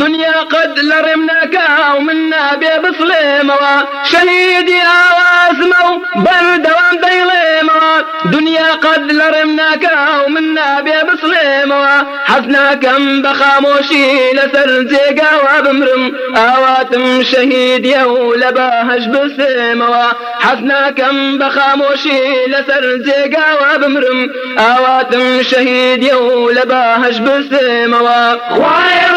دنيا قد لرمناك ومنا ببصلموا شهيدي واسمو بردوان بيلموا دنيا قد لرمناك ومنا ببصلموا حفنا كم بخاموشي لسرزيقا وبمرم آواتم شهيد يولباهش بسموا حفنا كم بخاموشي لسرزيقا وبمرم آواتم شهيد يولباهش بسموا